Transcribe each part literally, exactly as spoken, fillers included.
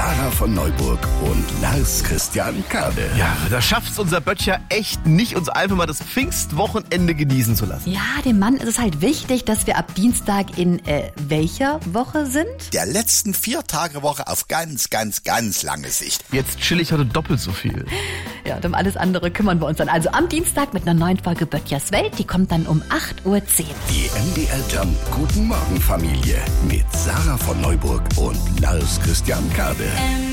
Sarah von Neuburg und Lars Christian Kade. Ja, da schafft's unser Böttcher echt nicht, uns einfach mal das Pfingstwochenende genießen zu lassen. Ja, dem Mann ist es halt wichtig, dass wir ab Dienstag in äh, welcher Woche sind? Der letzten vier Tage Woche auf ganz, ganz, ganz lange Sicht. Jetzt chill ich heute doppelt so viel. Ja, und um alles andere kümmern wir uns dann. Also am Dienstag mit einer neuen Folge Böttchers Welt. Die kommt dann um acht Uhr zehn. Die M D R Jump Guten Morgen Familie mit Sarah von Neuburg und Lars Christian Kade.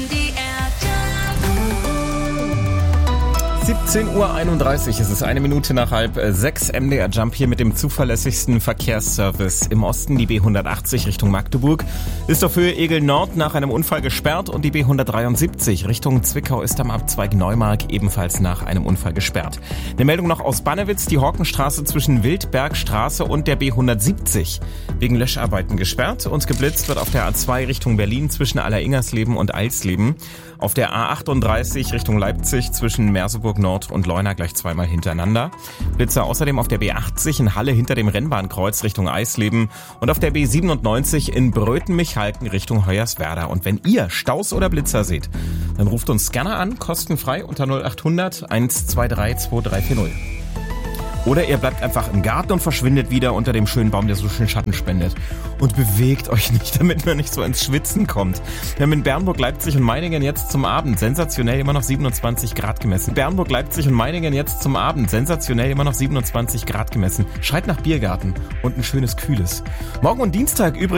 siebzehn Uhr einunddreißig, es ist eine Minute nach halb sechs. M D R Jump hier mit dem zuverlässigsten Verkehrsservice im Osten. Die B hundertachtzig Richtung Magdeburg ist auf Höhe Egel Nord nach einem Unfall gesperrt und die B hundertdreiundsiebzig Richtung Zwickau ist am Abzweig Neumark ebenfalls nach einem Unfall gesperrt. Eine Meldung noch aus Bannewitz, die Horkenstraße zwischen Wildbergstraße und der B hundertsiebzig wegen Löscharbeiten gesperrt und geblitzt wird auf der A zwei Richtung Berlin zwischen Alleringersleben und Eilsleben. Auf der A achtunddreißig Richtung Leipzig zwischen Merseburg Nord und Leuna gleich zweimal hintereinander. Blitzer außerdem auf der B achtzig in Halle hinter dem Rennbahnkreuz Richtung Eisleben und auf der B siebenundneunzig in Bröthen-Michalken Richtung Hoyerswerda. Und wenn ihr Staus oder Blitzer seht, dann ruft uns gerne an, kostenfrei unter null achthundert eins zwei drei zwei drei vier null. Oder ihr bleibt einfach im Garten und verschwindet wieder unter dem schönen Baum, der so schön Schatten spendet. Und bewegt euch nicht, damit man nicht so ins Schwitzen kommt. Wir haben in Bernburg, Leipzig und Meiningen jetzt zum Abend sensationell immer noch siebenundzwanzig Grad gemessen. Bernburg, Leipzig und Meiningen jetzt zum Abend sensationell immer noch siebenundzwanzig Grad gemessen. Schreit nach Biergarten und ein schönes Kühles. Morgen und Dienstag übrigens